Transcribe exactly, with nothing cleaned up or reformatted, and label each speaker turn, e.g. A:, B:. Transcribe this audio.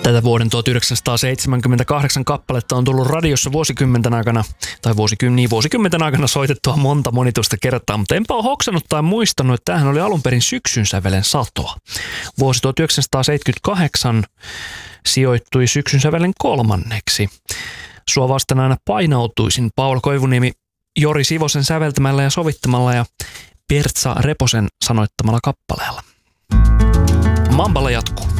A: Tätä vuoden tuhatyhdeksänsataaseitsemänkymmentäkahdeksan kappaletta on tullut radiossa vuosikymmenten aikana, tai vuosikymmenten, niin vuosikymmenten aikana soitettua monta monituista kertaa, mutta enpä ole hoksannut tai muistanut, että tämähän oli alun perin syksyn sävelen satoa. Vuosi tuhatyhdeksänsataaseitsemänkymmentäkahdeksan sijoittui syksyn sävelen kolmanneksi. Sua vasten aina painautuisin Paula Koivuniemi Jori Sivosen säveltämällä ja sovittamalla ja Pertsa Reposen sanoittamalla kappaleella. Mamballa jatkuu.